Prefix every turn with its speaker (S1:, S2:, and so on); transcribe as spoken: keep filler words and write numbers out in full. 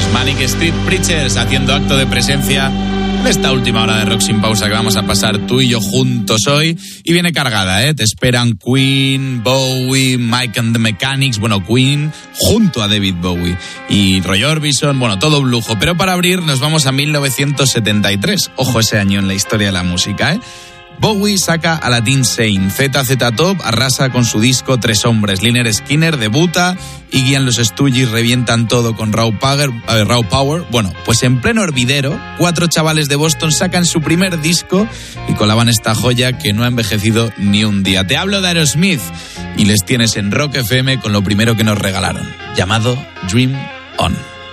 S1: Manic Street Preachers haciendo acto de presencia en esta última hora de Rock Sin Pausa que vamos a pasar tú y yo juntos hoy. Y viene cargada, ¿eh? Te esperan Queen, Bowie, Mike and the Mechanics, bueno, Queen junto a David Bowie y Roy Orbison, bueno, todo un lujo. Pero para abrir nos vamos a mil novecientos setenta y tres. Ojo ese año en la historia de la música, ¿eh? Bowie saca a la Teen Saint, Z Z Top arrasa con su disco Tres Hombres, Lynyrd Skynyrd debuta, Iggy and los Stooges revientan todo con Raw Power, eh, Raw Power. Bueno, pues en pleno hervidero, cuatro chavales de Boston sacan su primer disco y colaban esta joya que no ha envejecido ni un día. Te hablo de Aerosmith y les tienes en Rock F M con lo primero que nos regalaron, llamado Dream On.